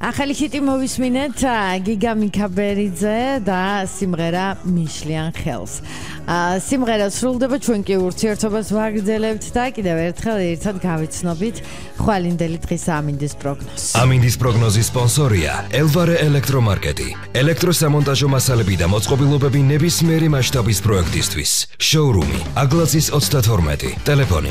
ახალი ჰიტი მოვისმინეთ გიგა მიქაბერიძე და სიმღერა მიშლიან ხელს. სიმღერა სრულდება ჩვენ კი ურთიერთობას ვაგრძელებთ და კიდევ ერთხელ ერთად გავიცნობით ხვალინდელი დღის ამინდის პროგნოზს. ამინდის პროგნოზის სპონსორია ელვარე ელექტრომარკეტი. ელექტროსამონტაჟო მასალები და მოწყობილობები ნებისმიერი მასშტაბის პროექტისთვის. შოურუმი აგლაცის 32, ტელეფონი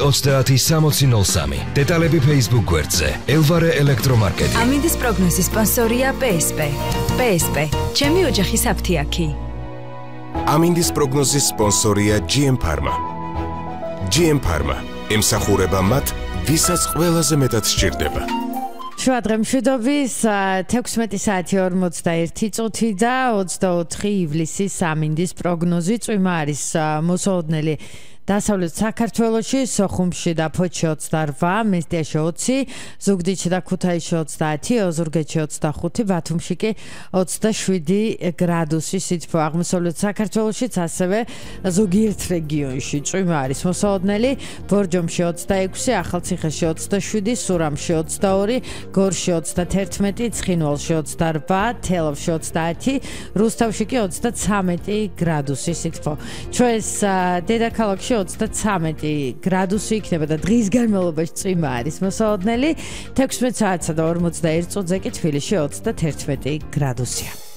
230 დეტალები Facebook გვერდზე ელვარე ელექტრომარკეტი. ამინდის პროგნოზის სპონსორია PSP. PSP, ჩემი ოჯახის აფთიაქი. ამინდის პროგნოზის სპონსორია GM Pharma. GM Pharma ემსახურება მათ, ვისაც ყველაზე მეტად სჭირდება. შუა დღე მშვიდობის 16 საათი 41 წუთი და 24 ივლისის ამინდის პროგნოზი წვიმა არის მოსაოდნელი დასავლეთ საქართველოში, სოხუმში და ფოთში 28, მესტიაში 20, ზუგდიდში და ქუთაისში 30, ოზურგეთში 25, ბათუმში კი 27 გრადუსი სითბო. აღმოსავლეთ საქართველოშიც ასევე ზოგიერთ რეგიონში წვიმა არის მოსაოდნელი, ბორჯომში 26, ახალციხეში 27, სურამში 22, გორში 31, ცხინვალში 28, თელავში 30, რუსთავში კი 33 გრადუსი სითბო. ჩვენს დედაქალაქში 33 გრადუსი იქნება და დღის განმავლობაში წვიმა არის მოსაოდნელი. 16 საათსა და 41 წუთზე კი თბილისში 31 გრადუსია.